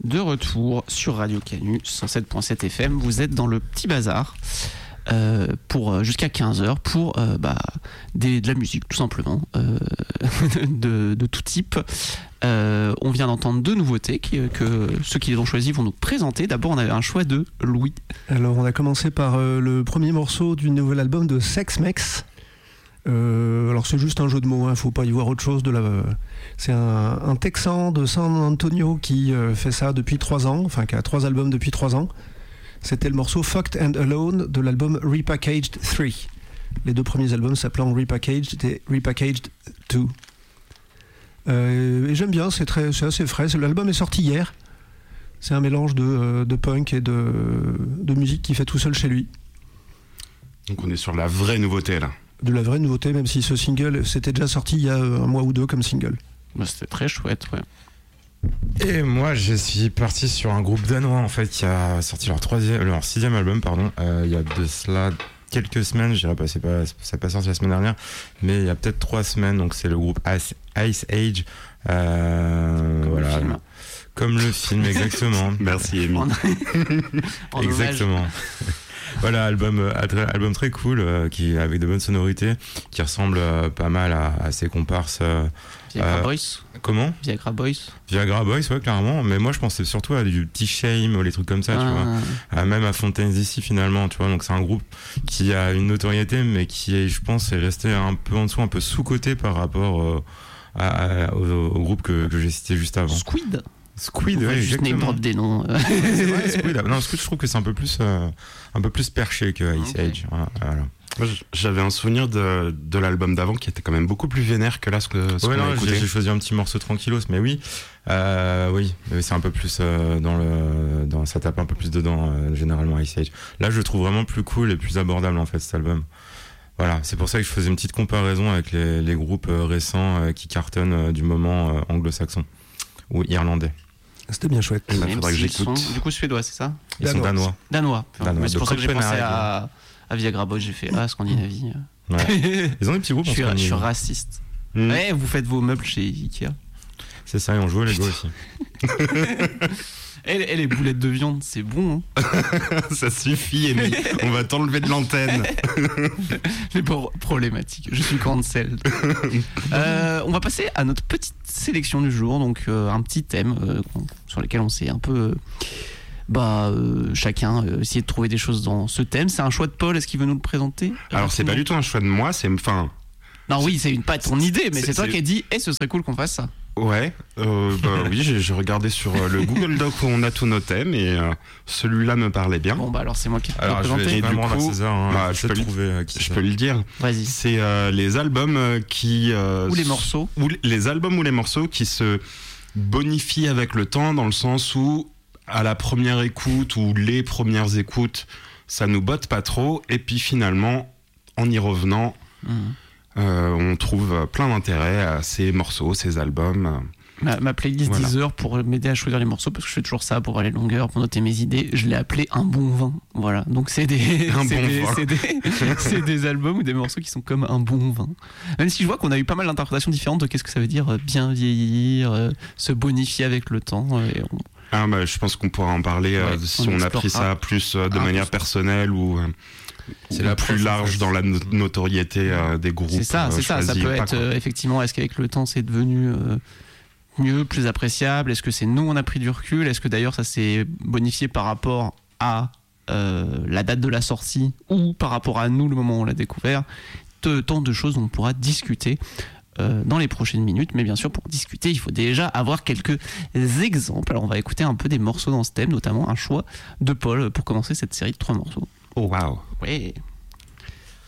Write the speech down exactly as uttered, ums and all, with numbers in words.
de retour sur Radio Canu cent sept virgule sept F M. Vous êtes dans le petit bazar euh, pour jusqu'à quinze heures pour euh, bah, des, de la musique tout simplement euh, de, de tout type. Euh, on vient d'entendre deux nouveautés qui, que ceux qui les ont choisis vont nous présenter. D'abord, on avait un choix de Louis. Alors, on a commencé par euh, le premier morceau du nouvel album de Sex Mex. Euh, alors, c'est juste un jeu de mots, il hein, ne faut pas y voir autre chose. De la... C'est un, un Texan de San Antonio qui euh, fait ça depuis trois ans, enfin qui a trois albums depuis trois ans. C'était le morceau Fucked and Alone de l'album Repackaged trois. Les deux premiers albums s'appelant Repackaged et Repackaged deux. Euh, et j'aime bien, c'est, très, c'est assez frais. L'album est sorti hier. C'est un mélange de, de punk et de, de musique qu'il fait tout seul chez lui. Donc on est sur la vraie nouveauté là. De la vraie nouveauté, même si ce single s'était déjà sorti il y a un mois ou deux comme single. Bah, c'était très chouette, ouais. Et moi, je suis parti sur un groupe danois en fait qui a sorti leur troisième, leur sixième album, pardon. Euh, il y a de cela quelques semaines, je dirais pas, c'est pas, ça n'a pas sorti la semaine dernière, mais il y a peut-être trois semaines. Donc c'est le groupe Ice Age. Euh, Comme voilà, le film. Comme le film, exactement. Merci Amy. En Exactement. Voilà, album, album très cool, euh, qui avec de bonnes sonorités, qui ressemble euh, pas mal à, à ses comparses. Euh, Viagra euh, Boys. Comment Viagra Boys. Viagra Boys, ouais, clairement. Mais moi, je pensais surtout à du petit Shame, les trucs comme ça, Ah. tu vois. À, même à Fontaine's D C, finalement, tu vois. Donc, c'est un groupe qui a une notoriété, mais qui, est, je pense, est resté un peu en dessous, un peu sous-coté par rapport euh, à, à, au, au groupe que, que j'ai cité juste avant. Squid. Squid, ouais, ouais, juste name exactement. drop des noms. C'est vrai, Squid. Non, Squid, je trouve que c'est un peu plus, euh, un peu plus perché que Ice Okay. Age. Voilà. Moi, j'avais un souvenir de, de l'album d'avant qui était quand même beaucoup plus vénère que là ce, que, ce Ouais, qu'on non, a écouté. j'ai, j'ai choisi un petit morceau tranquillos, mais oui, euh, oui, mais c'est un peu plus euh, dans le, dans, ça tape un peu plus dedans euh, généralement Ice Age. Là, je le trouve vraiment plus cool et plus abordable en fait cet album. Voilà, c'est pour ça que je faisais une petite comparaison avec les, les groupes euh, récents euh, qui cartonnent euh, du moment euh, anglo-saxon ou irlandais. C'était bien chouette. Bah, Même faudra que s'ils j'écoute. sont, du coup, suédois, c'est ça? Ils sont danois. Danois. Danois, Mais c'est de pour ça que j'ai pensé Copenhague. à, à Viagra Boys. J'ai fait ah, Scandinavie. Ouais. Ils ont des petits groupes Je en suis, je Scandinavie. suis raciste. Mmh. Ouais, vous faites vos meubles chez Ikea. C'est ça, et on joue au Lego aussi. Et, et les boulettes de viande, c'est bon. Hein. Ça suffit Amy, on va t'enlever de l'antenne. C'est pas problématique. Je suis cancelled. euh, on va passer à notre petite sélection du jour. Donc, euh, un petit thème euh, sur lequel on s'est un peu. Euh, bah, euh, chacun euh, essayer de trouver des choses dans ce thème. C'est un choix de Paul. Est-ce qu'il veut nous le présenter? Alors c'est pas du tout un choix de moi, c'est enfin. Non, oui, c'est une pas ton idée, mais c'est- c'est toi c'est- qui as dit, eh, ce serait cool qu'on fasse ça. Ouais, euh, bah oui, j'ai, j'ai regardé sur euh, le Google Doc où on a tous nos thèmes et euh, celui-là me parlait bien. Bon, bah alors c'est moi qui vais te le Alors, je vais, je présenter. vais Et quand même du rendre à coup, César. Hein, bah, je je peux peux le- trouver euh, qui Je c'est. peux le dire. Vas-y. C'est euh, les albums euh, qui euh, Ou les morceaux. ou l- les albums ou les morceaux qui se bonifient avec le temps, dans le sens où à la première écoute ou les premières écoutes, ça nous botte pas trop, et puis finalement, en y revenant, Mmh. euh, on trouve plein d'intérêt à ces morceaux, ces albums. Ma, ma playlist Voilà. Deezer pour m'aider à choisir les morceaux, parce que je fais toujours ça pour voir les longueurs, pour noter mes idées, je l'ai appelé un bon vin. Voilà, donc c'est des, Un c'est bon des, vin. c'est des, c'est des albums ou des morceaux qui sont comme un bon vin. Même si je vois qu'on a eu pas mal d'interprétations différentes de qu'est-ce que ça veut dire euh, bien vieillir, euh, se bonifier avec le temps. euh, Et on... Ah, bah, je pense qu'on pourra en parler euh, Ouais, si on on, a pris explorera. ça plus euh, de Ah, manière plus. personnelle ou, euh, C'est ou la plus prochaine large fois. dans la no- notoriété euh, des groupes. C'est ça, euh, c'est ça. Ça choisis peut ou pas, être quoi. euh, effectivement, est-ce qu'avec le temps c'est devenu euh, mieux, plus appréciable? Est-ce que c'est nous on a pris du recul? Est-ce que d'ailleurs ça s'est bonifié par rapport à euh, la date de la sortie ou par rapport à nous le moment où on l'a découvert? T- Tant de choses dont on pourra discuter euh, dans les prochaines minutes. Mais bien sûr, pour discuter, il faut déjà avoir quelques exemples. Alors on va écouter un peu des morceaux dans ce thème, notamment un choix de Paul pour commencer cette série de trois morceaux. Oh waouh. Ouais.